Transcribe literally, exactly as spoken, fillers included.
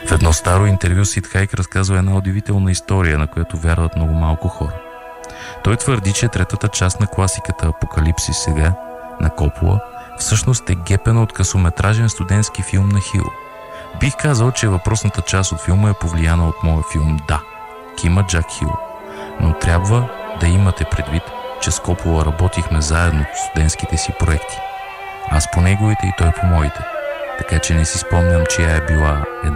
В едно старо интервю Сид Хайк разказва една удивителна история, на която вярват много малко хора. Той твърди, че третата част на класиката Апокалипсис сега, на Копола, всъщност е гепена от късометражен студентски филм на Хил. Бих казал, че въпросната част от филма е повлияна от моя филм «Да», Кима Джак Хил. Но трябва да имате предвид, че с Копола работихме заедно в студентските си проекти. Аз по неговите и той по моите. Така че не си спомням, чия е била една